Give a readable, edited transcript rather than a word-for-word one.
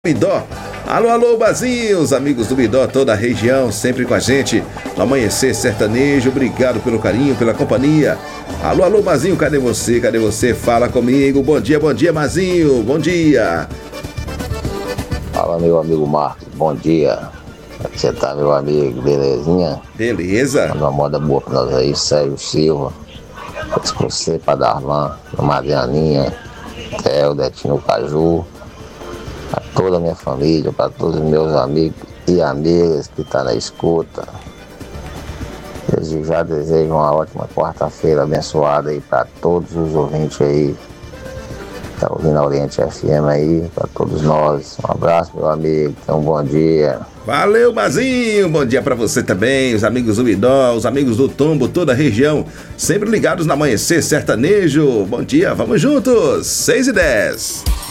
Midó. Alô, alô, Bazinhos, amigos do Midó, toda a região, sempre com a gente no Amanhecer Sertanejo. Obrigado pelo carinho, pela companhia. Alô, alô, Bazinho, cadê você? Cadê você? Fala comigo. Bom dia, Mazinho. Bom dia. Fala, meu amigo Marcos. Bom dia. Como é que você tá, meu amigo? Belezinha? Beleza. Manda uma moda boa pra nós aí, Sérgio Silva. Pra você, pra Darlan, pra Marianinha, Theo, Detinho Caju. Pra toda a minha família, para todos os meus amigos e amigas que estão na escuta. Desde já desejo uma ótima quarta-feira abençoada aí para todos os ouvintes aí. Tá ouvindo a Oriente FM aí, para todos nós. Um abraço, meu amigo, tenha um bom dia. Valeu, Bazinho, bom dia pra você também, os amigos do Midó, os amigos do Tombo, toda a região, sempre ligados no Amanhecer Sertanejo. Bom dia, vamos juntos, 6h10.